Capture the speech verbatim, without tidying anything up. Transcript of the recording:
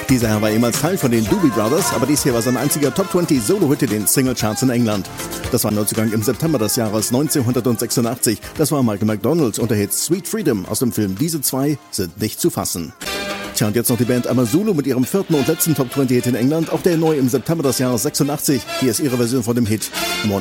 Dieser Herr war ehemals Teil von den Doobie Brothers, aber dies hier war sein einziger Top zwanzig Solo-Hit in den Singlecharts in England. Das war ein Neuzugang im September des Jahres neunzehnhundertsechsundachtzig. Das war Michael McDonald und der Hit Sweet Freedom aus dem Film Diese zwei sind nicht zu fassen. Tja, und jetzt noch die Band Amazulu mit ihrem vierten und letzten Top zwanzig Hit in England, auch der neu im September des Jahres sechsundachtzig. Hier ist ihre Version von dem Hit